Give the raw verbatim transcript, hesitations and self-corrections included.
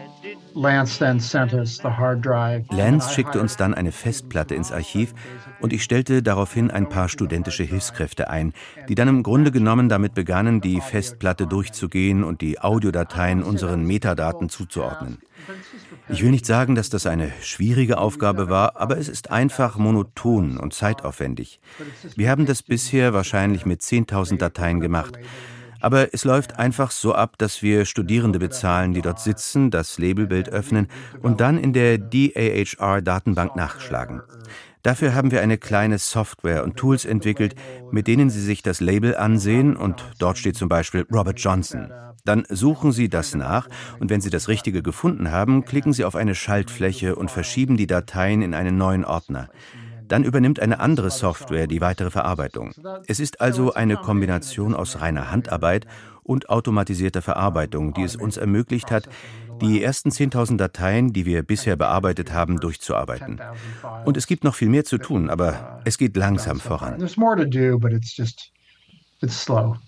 Lance schickte uns dann eine Festplatte ins Archiv und ich stellte daraufhin ein paar studentische Hilfskräfte ein, die dann im Grunde genommen damit begannen, die Festplatte durchzugehen und die Audiodateien unseren Metadaten zuzuordnen. Ich will nicht sagen, dass das eine schwierige Aufgabe war, aber es ist einfach monoton und zeitaufwendig. Wir haben das bisher wahrscheinlich mit zehntausend Dateien gemacht. Aber es läuft einfach so ab, dass wir Studierende bezahlen, die dort sitzen, das Labelbild öffnen und dann in der D A H R-Datenbank nachschlagen. Dafür haben wir eine kleine Software und Tools entwickelt, mit denen Sie sich das Label ansehen und dort steht zum Beispiel Robert Johnson. Dann suchen Sie das nach und wenn Sie das Richtige gefunden haben, klicken Sie auf eine Schaltfläche und verschieben die Dateien in einen neuen Ordner. Dann übernimmt eine andere Software die weitere Verarbeitung. Es ist also eine Kombination aus reiner Handarbeit und automatisierter Verarbeitung, die es uns ermöglicht hat, die ersten zehntausend Dateien, die wir bisher bearbeitet haben, durchzuarbeiten. Und es gibt noch viel mehr zu tun, aber es geht langsam voran.